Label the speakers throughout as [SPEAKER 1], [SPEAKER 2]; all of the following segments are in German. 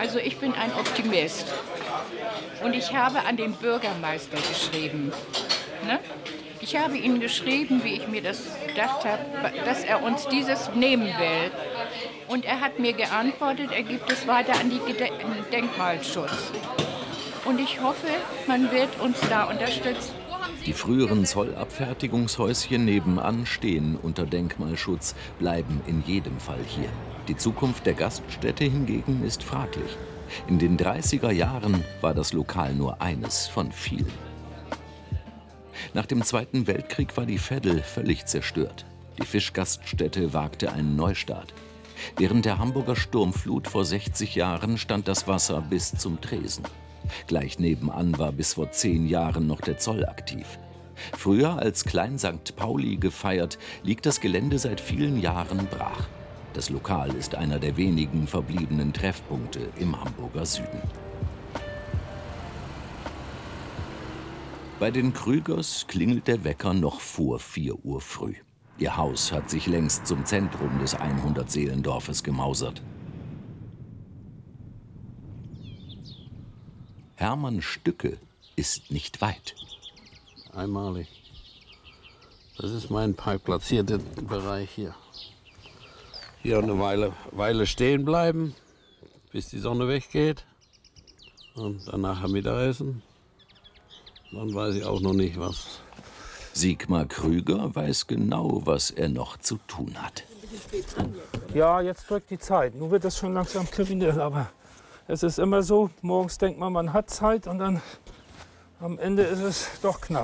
[SPEAKER 1] Also ich bin ein Optimist und ich habe an den Bürgermeister geschrieben. Ne? Ich habe ihm geschrieben, wie ich mir das gedacht habe, dass er uns dieses nehmen will. Und er hat mir geantwortet, er gibt es weiter an den Denkmalschutz. Und ich hoffe, man wird uns da unterstützen.
[SPEAKER 2] Die früheren Zollabfertigungshäuschen nebenan stehen unter Denkmalschutz, bleiben in jedem Fall hier. Die Zukunft der Gaststätte hingegen ist fraglich. In den 30er Jahren war das Lokal nur eines von vielen. Nach dem Zweiten Weltkrieg war die Veddel völlig zerstört. Die Fischgaststätte wagte einen Neustart. Während der Hamburger Sturmflut vor 60 Jahren stand das Wasser bis zum Tresen. Gleich nebenan war bis vor 10 Jahren noch der Zoll aktiv. Früher als Klein St. Pauli gefeiert, liegt das Gelände seit vielen Jahren brach. Das Lokal ist einer der wenigen verbliebenen Treffpunkte im Hamburger Süden. Bei den Krügers klingelt der Wecker noch vor 4 Uhr früh. Ihr Haus hat sich längst zum Zentrum des 100-Seelendorfes gemausert. Hermann Stücke ist nicht weit.
[SPEAKER 3] Einmalig. Das ist mein Parkplatz hier, der Bereich hier. Hier eine Weile stehen bleiben, bis die Sonne weggeht. Und danach Mittagessen. Dann weiß ich auch noch nicht was.
[SPEAKER 2] Sigmar Krüger weiß genau, was er noch zu tun hat.
[SPEAKER 4] Ja, jetzt drückt die Zeit. Nun wird es schon langsam kriminell, aber es ist immer so, morgens denkt man hat Zeit und dann am Ende ist es doch knapp.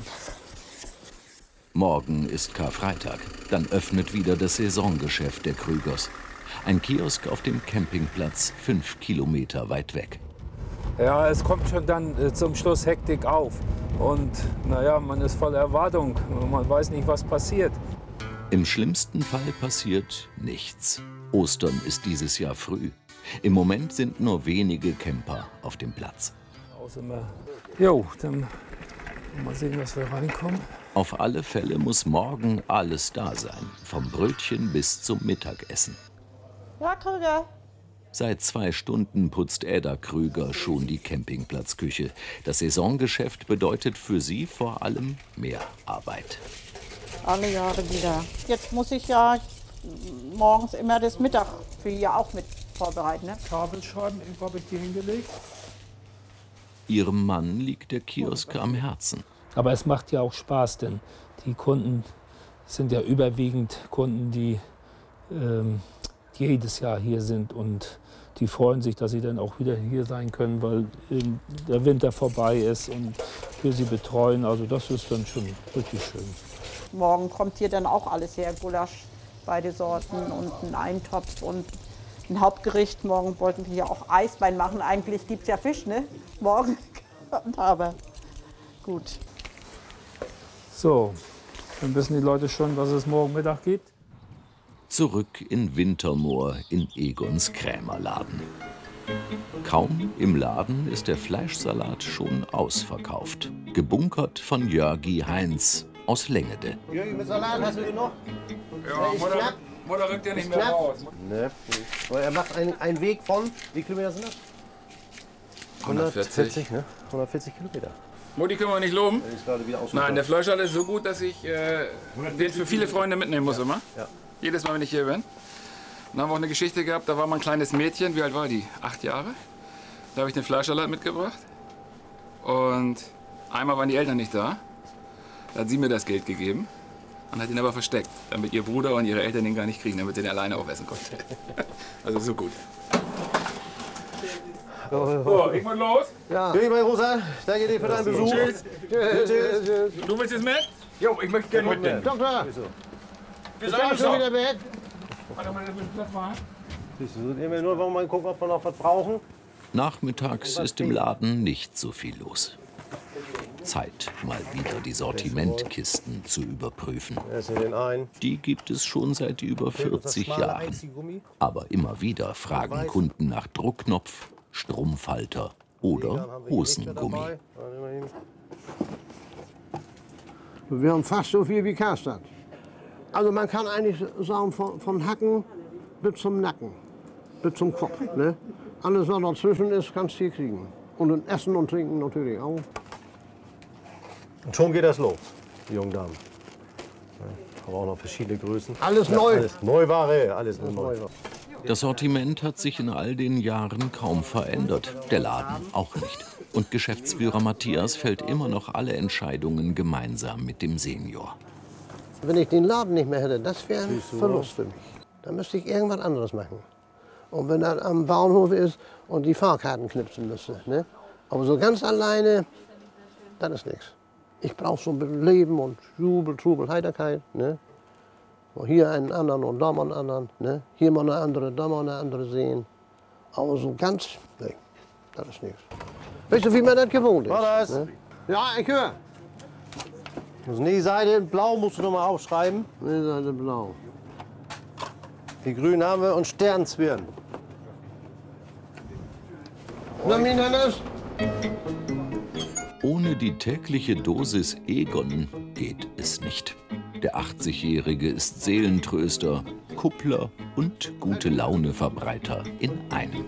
[SPEAKER 2] Morgen ist Karfreitag. Dann öffnet wieder das Saisongeschäft der Krügers. Ein Kiosk auf dem Campingplatz 5 Kilometer weit weg.
[SPEAKER 4] Ja, es kommt schon dann zum Schluss Hektik auf. Und naja, man ist voller Erwartung. Man weiß nicht, was passiert.
[SPEAKER 2] Im schlimmsten Fall passiert nichts. Ostern ist dieses Jahr früh. Im Moment sind nur wenige Camper auf dem Platz.
[SPEAKER 4] Jo, dann mal sehen, dass wir reinkommen.
[SPEAKER 2] Auf alle Fälle muss morgen alles da sein. Vom Brötchen bis zum Mittagessen.
[SPEAKER 5] Ja, Krüger.
[SPEAKER 2] Seit 2 Stunden putzt Edda Krüger schon die Campingplatzküche. Das Saisongeschäft bedeutet für sie vor allem mehr Arbeit.
[SPEAKER 5] Alle Jahre wieder. Jetzt muss ich ja morgens immer das Mittag für hier auch mit vorbereiten. Ne?
[SPEAKER 4] Kabelscheiben, irgendwo habe ich die hingelegt.
[SPEAKER 2] Ihrem Mann liegt der Kiosk am Herzen.
[SPEAKER 4] Aber es macht ja auch Spaß, denn die Kunden sind ja überwiegend Kunden, die jedes Jahr hier sind und die freuen sich, dass sie dann auch wieder hier sein können, weil der Winter vorbei ist und wir sie betreuen. Also das ist dann schon richtig schön.
[SPEAKER 5] Morgen kommt hier dann auch alles her, Gulasch, beide Sorten und ein Eintopf und ein Hauptgericht. Morgen wollten wir hier auch Eisbein machen. Eigentlich gibt es ja Fisch, ne? Morgen. Aber gut.
[SPEAKER 4] So, dann wissen die Leute schon, was es morgen Mittag gibt.
[SPEAKER 2] Zurück in Wintermoor in Egons Krämerladen. Kaum im Laden ist der Fleischsalat schon ausverkauft. Gebunkert von Jörgi Heinz aus Längede.
[SPEAKER 6] Jörgi, mit Salat hast du genug?
[SPEAKER 7] Ja, Mutter rückt ja nicht mehr raus.
[SPEAKER 6] Ne. Er macht einen Weg von, wie Kilometer sind das? 140, ne? 140 Kilometer.
[SPEAKER 7] Mutti können wir nicht loben.
[SPEAKER 6] Der ist gerade wieder
[SPEAKER 7] Nein, der Fleischsalat ist so gut, dass ich den für viele Freunde mitnehmen muss immer.
[SPEAKER 6] Ja.
[SPEAKER 7] Jedes Mal, wenn ich hier bin. Dann haben wir auch eine Geschichte gehabt, da war mal ein kleines Mädchen, wie alt war die? 8 Jahre. Da habe ich den Fleischsalat mitgebracht. Und einmal waren die Eltern nicht da. Da hat sie mir das Geld gegeben und hat ihn aber versteckt, damit ihr Bruder und ihre Eltern ihn gar nicht kriegen, damit sie den alleine aufessen konnte. Also so gut. So, ich muss los.
[SPEAKER 6] Ja. Jörgi, mein Rosa, danke dir für deinen Besuch.
[SPEAKER 7] Tschüss.
[SPEAKER 6] Tschüss.
[SPEAKER 7] Du willst jetzt mit? Jo, ich möchte gerne mitnehmen.
[SPEAKER 6] Doktor,
[SPEAKER 7] Wir
[SPEAKER 6] bist du schon wieder weg?
[SPEAKER 7] Warte mal, das muss Platz machen.
[SPEAKER 6] Siehst du, immer nur, wollen wir mal gucken, ob wir noch was brauchen.
[SPEAKER 2] Nachmittags ist im Laden nicht so viel los. Zeit, mal wieder die Sortimentkisten zu überprüfen. Die gibt es schon seit über 40 Jahren. Aber immer wieder fragen Kunden nach Druckknopf, Strumpfhalter oder Hosengummi.
[SPEAKER 6] Wir haben fast so viel wie Karstadt. Also man kann eigentlich sagen, von Hacken bis zum Nacken, bis zum Kopf. Ne? Alles, was dazwischen ist, kannst du hier kriegen. Und ein Essen und Trinken natürlich auch.
[SPEAKER 8] Und schon geht das los, die jungen Damen. Ja, aber auch noch verschiedene Größen.
[SPEAKER 6] Alles neu.
[SPEAKER 8] Alles Neuware, alles neu.
[SPEAKER 2] Das Sortiment hat sich in all den Jahren kaum verändert, der Laden auch nicht. Und Geschäftsführer Matthias fällt immer noch alle Entscheidungen gemeinsam mit dem Senior.
[SPEAKER 6] Wenn ich den Laden nicht mehr hätte, das wäre ein Verlust für mich. Dann müsste ich irgendwas anderes machen. Und wenn er am Bauernhof ist und die Fahrkarten knipsen müsste. Ne? Aber so ganz alleine, das ist nichts. Ich brauche so ein Leben und Jubel, Trubel, Heiterkeit. Ne? Hier einen anderen und da mal einen anderen. Ne? Hier mal eine andere, da mal eine andere sehen. Aber so ganz, nee, das ist nichts. Weißt du, wie man das gewohnt ist?
[SPEAKER 8] War das?
[SPEAKER 6] Ne? Ja, ich höre.
[SPEAKER 8] Also die Seite in Blau musst du noch mal aufschreiben.
[SPEAKER 6] Die Seite blau.
[SPEAKER 8] Die grün haben wir und Sternzwirn.
[SPEAKER 6] Na, wie nennt das?
[SPEAKER 2] Ohne die tägliche Dosis Egon geht es nicht. Der 80-Jährige ist Seelentröster, Kuppler und gute Laune-Verbreiter in einem.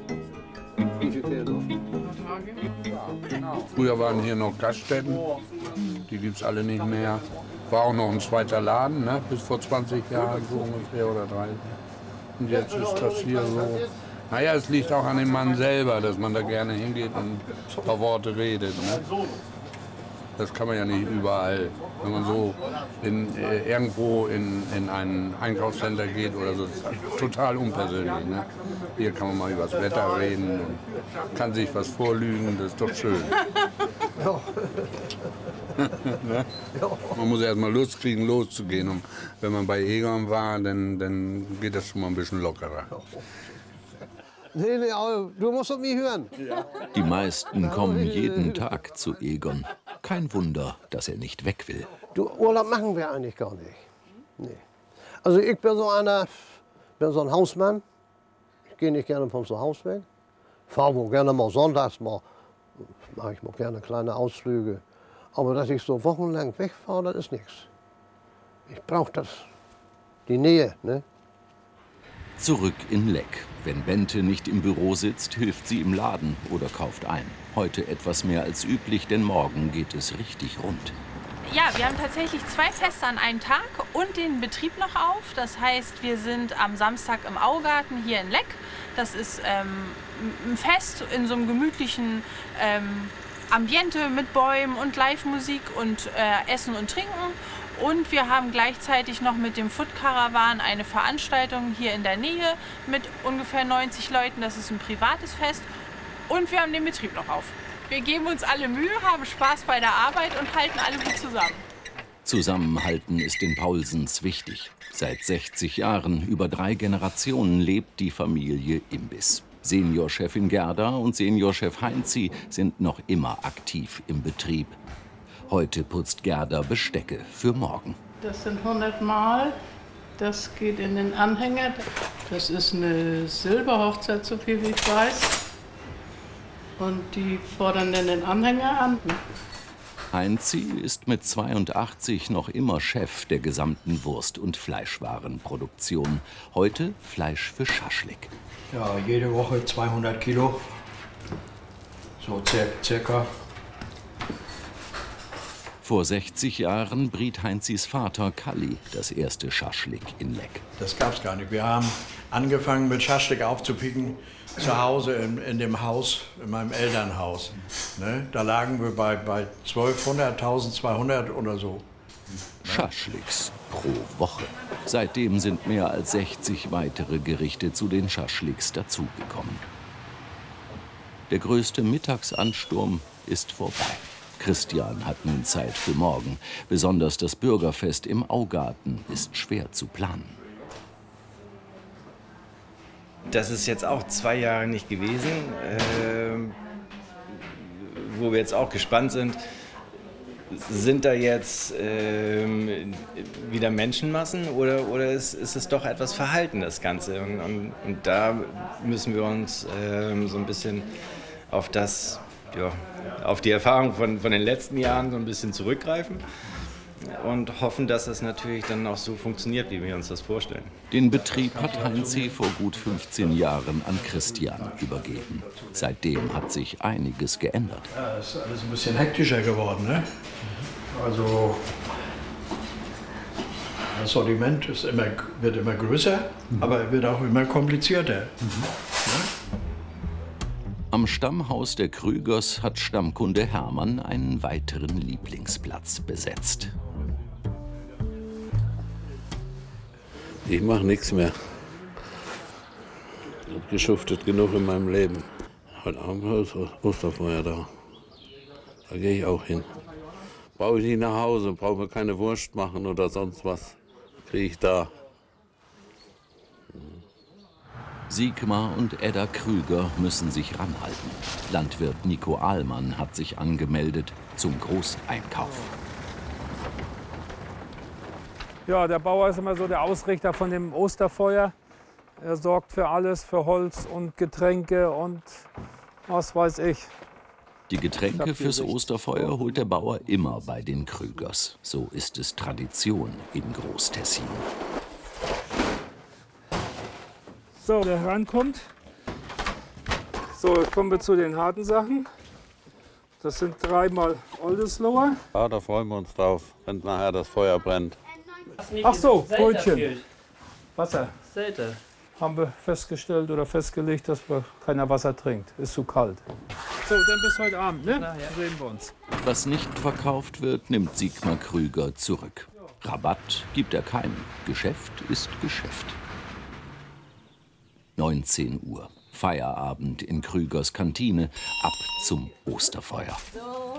[SPEAKER 3] Früher waren hier noch Gaststätten, die gibt es alle nicht mehr. War auch noch ein zweiter Laden, ne? Bis vor 20 Jahren so ungefähr oder 30. Und jetzt ist das hier so. Naja, es liegt auch an dem Mann selber, dass man da gerne hingeht und ein paar Worte redet. Ne? Das kann man ja nicht überall. Wenn man so irgendwo in ein Einkaufscenter geht oder so, das ist total unpersönlich. Ne? Hier kann man mal über das Wetter reden und kann sich was vorlügen, das ist doch schön. Ne? Man muss erst mal Lust kriegen, loszugehen. Und wenn man bei Egon war, dann geht das schon mal ein bisschen lockerer.
[SPEAKER 6] Nee, du musst auf mich hören.
[SPEAKER 2] Die meisten kommen jeden Tag zu Egon. Kein Wunder, dass er nicht weg will.
[SPEAKER 6] Du, Urlaub machen wir eigentlich gar nicht. Nee. Also ich bin so einer, bin so ein Hausmann. Ich gehe nicht gerne vom Haus weg. Fahre wohl gerne mal sonntags, mache ich mal gerne kleine Ausflüge. Aber dass ich so wochenlang wegfahre, das ist nichts. Ich brauche das, die Nähe. Ne?
[SPEAKER 2] Zurück in Leck. Wenn Bente nicht im Büro sitzt, hilft sie im Laden oder kauft ein. Heute etwas mehr als üblich, denn morgen geht es richtig rund.
[SPEAKER 9] Ja, wir haben tatsächlich 2 Feste an einem Tag und den Betrieb noch auf. Das heißt, wir sind am Samstag im Augarten hier in Leck. Das ist ein Fest in so einem gemütlichen Ambiente mit Bäumen und Live-Musik und Essen und Trinken. Und wir haben gleichzeitig noch mit dem Food Caravan eine Veranstaltung hier in der Nähe mit ungefähr 90 Leuten. Das ist ein privates Fest. Und wir haben den Betrieb noch auf. Wir geben uns alle Mühe, haben Spaß bei der Arbeit und halten alle gut zusammen.
[SPEAKER 2] Zusammenhalten ist den Paulsens wichtig. Seit 60 Jahren, über 3 Generationen, lebt die Familie Imbiss. Seniorchefin Gerda und Seniorchef Heinzi sind noch immer aktiv im Betrieb. Heute putzt Gerda Bestecke für morgen.
[SPEAKER 10] Das sind 100 Mal. Das geht in den Anhänger. Das ist eine Silberhochzeit, so viel wie ich weiß. Und die fordern dann den Anhänger an.
[SPEAKER 2] Heinzi ist mit 82 noch immer Chef der gesamten Wurst- und Fleischwarenproduktion. Heute Fleisch für Schaschlik.
[SPEAKER 11] Ja, jede Woche 200 Kilo. So circa.
[SPEAKER 2] Vor 60 Jahren briet Heinzis Vater Kalli das erste Schaschlik in Leck.
[SPEAKER 11] Das gab's gar nicht. Wir haben angefangen mit Schaschlik aufzupicken zu Hause in dem Haus, in meinem Elternhaus. Ne? Da lagen wir bei 1200, 1200 oder so.
[SPEAKER 2] Schaschliks pro Woche. Seitdem sind mehr als 60 weitere Gerichte zu den Schaschliks dazugekommen. Der größte Mittagsansturm ist vorbei. Christian hat nun Zeit für morgen. Besonders das Bürgerfest im Augarten ist schwer zu planen.
[SPEAKER 12] Das ist jetzt auch 2 Jahre nicht gewesen, wo wir jetzt auch gespannt sind. Sind da jetzt wieder Menschenmassen oder ist es doch etwas verhalten, das Ganze? Und da müssen wir uns so ein bisschen auf das, ja, auf die Erfahrung von den letzten Jahren so ein bisschen zurückgreifen. und hoffen, dass es natürlich dann auch so funktioniert, wie wir uns das vorstellen.
[SPEAKER 2] Den Betrieb hat Heinzi vor gut 15 Jahren an Christian übergeben. Seitdem hat sich einiges geändert.
[SPEAKER 11] Ja, es ist alles ein bisschen hektischer geworden, ne? Also das Sortiment wird immer größer, aber wird auch immer komplizierter.
[SPEAKER 2] Am Stammhaus der Krügers hat Stammkunde Hermann einen weiteren Lieblingsplatz besetzt.
[SPEAKER 3] Ich mache nichts mehr. Ich habe geschuftet genug in meinem Leben. Heute Abend ist Osterfeuer da. Da gehe ich auch hin. Brauche ich nicht nach Hause, brauche mir keine Wurst machen oder sonst was. Kriege ich da.
[SPEAKER 2] Sigmar und Edda Krüger müssen sich ranhalten. Landwirt Nico Ahlmann hat sich angemeldet zum Großeinkauf.
[SPEAKER 4] Ja, der Bauer ist immer so der Ausrichter von dem Osterfeuer. Er sorgt für alles, für Holz und Getränke und was weiß ich.
[SPEAKER 2] Die Getränke fürs Osterfeuer holt der Bauer immer bei den Krügers. So ist es Tradition in Großtessin.
[SPEAKER 4] So, der rankommt. So, jetzt kommen wir zu den harten Sachen. Das sind 3-mal Oldesloher.
[SPEAKER 3] Ja, da freuen wir uns drauf, wenn nachher das Feuer brennt.
[SPEAKER 4] Ach so, Brötchen. Wasser.
[SPEAKER 13] Selten.
[SPEAKER 4] Haben wir festgestellt oder festgelegt, dass keiner Wasser trinkt. Ist zu kalt. So, dann bis heute Abend, ne? Nachher sehen wir uns.
[SPEAKER 2] Was nicht verkauft wird, nimmt Sigmar Krüger zurück. Rabatt gibt er keinen. Geschäft ist Geschäft. 19 Uhr. Feierabend in Krügers Kantine. Ab zum Osterfeuer.
[SPEAKER 5] So.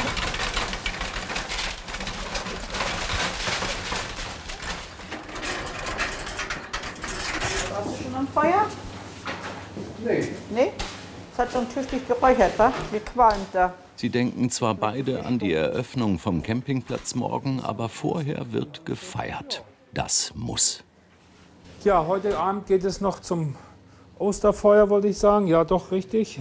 [SPEAKER 5] Warst du schon am Feuer?
[SPEAKER 4] Nee.
[SPEAKER 5] Nee? Es hat schon tüchtig geräuchert, wa? Wie qualmt da.
[SPEAKER 2] Sie denken zwar beide an die Eröffnung vom Campingplatz morgen, aber vorher wird gefeiert. Das muss.
[SPEAKER 4] Ja, heute Abend geht es noch zum Osterfeuer, wollte ich sagen. Ja, doch, richtig.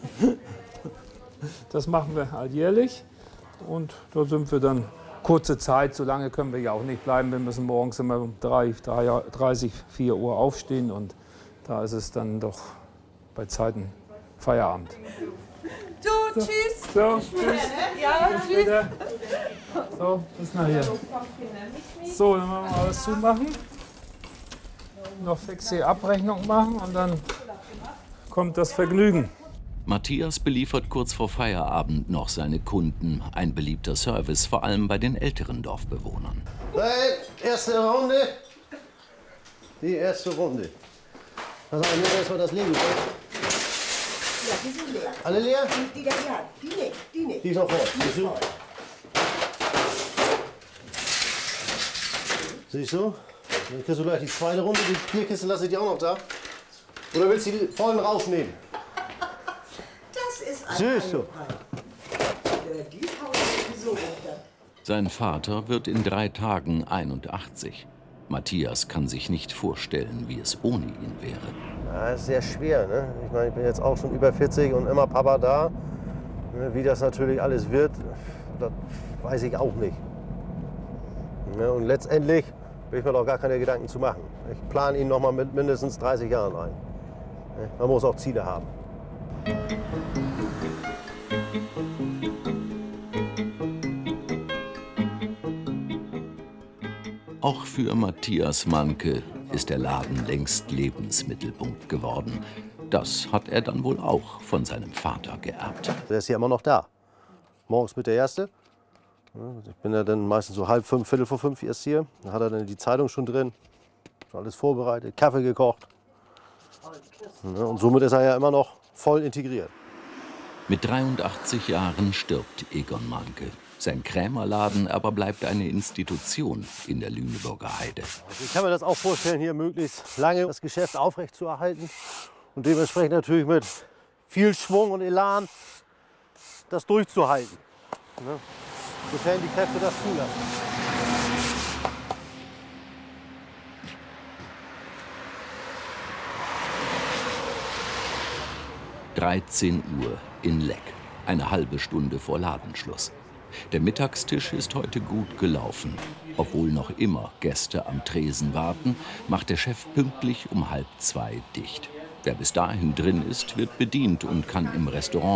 [SPEAKER 4] Das machen wir alljährlich. Und da sind wir dann kurze Zeit. So lange können wir ja auch nicht bleiben. Wir müssen morgens immer um 3:30, 4 Uhr aufstehen. Und da ist es dann doch bei Zeiten Feierabend.
[SPEAKER 5] So, tschüss.
[SPEAKER 4] So, tschüss.
[SPEAKER 5] Ja,
[SPEAKER 4] Bis
[SPEAKER 5] tschüss.
[SPEAKER 4] später. So, bis nachher. So, dann wollen wir alles zumachen. Noch fixe Abrechnung machen und dann kommt das Vergnügen.
[SPEAKER 2] Matthias beliefert kurz vor Feierabend noch seine Kunden. Ein beliebter Service, vor allem bei den älteren Dorfbewohnern.
[SPEAKER 6] Erste Runde. Die erste Runde. Also nehmen wir erstmal das Leben.
[SPEAKER 14] Ja, die sind leer.
[SPEAKER 6] Alle leer?
[SPEAKER 14] Die da, ja, die nicht, die nicht.
[SPEAKER 6] Die sofort.
[SPEAKER 14] Die voll.
[SPEAKER 6] Siehst du? Dann kriegst du gleich die zweite Runde. Die Bierkiste lasse ich dir auch noch da. Oder willst du die vollen rausnehmen?
[SPEAKER 14] Das ist ein
[SPEAKER 6] Siehst du?
[SPEAKER 14] Die hauen sowieso runter.
[SPEAKER 2] Sein Vater wird in 3 Tagen 81. Matthias kann sich nicht vorstellen, wie es ohne ihn wäre.
[SPEAKER 6] Ja, ist sehr schwer. Ne? Ich meine, ich bin jetzt auch schon über 40 und immer Papa da. Wie das natürlich alles wird, das weiß ich auch nicht. Ja, und letztendlich will ich mir doch gar keine Gedanken zu machen. Ich plane ihn noch mal mit mindestens 30 Jahren ein. Man muss auch Ziele haben.
[SPEAKER 2] Auch für Matthias Manke ist der Laden längst Lebensmittelpunkt geworden. Das hat er dann wohl auch von seinem Vater geerbt.
[SPEAKER 6] Der ist ja immer noch da. Morgens mit der Erste. Ich bin ja dann meistens so 4:30, 4:45 erst hier. Da hat er dann die Zeitung schon drin. Schon alles vorbereitet, Kaffee gekocht. Und somit ist er ja immer noch voll integriert.
[SPEAKER 2] Mit 83 Jahren stirbt Egon Manke. Sein Krämerladen aber bleibt eine Institution in der Lüneburger Heide.
[SPEAKER 6] Ich kann mir das auch vorstellen, hier möglichst lange das Geschäft aufrechtzuerhalten und dementsprechend natürlich mit viel Schwung und Elan das durchzuhalten, ne? Sofern die Kräfte das zulassen.
[SPEAKER 2] 13 Uhr in Leck, eine halbe Stunde vor Ladenschluss. Der Mittagstisch ist heute gut gelaufen. Obwohl noch immer Gäste am Tresen warten, macht der Chef pünktlich um 1:30 dicht. Wer bis dahin drin ist, wird bedient und kann im Restaurant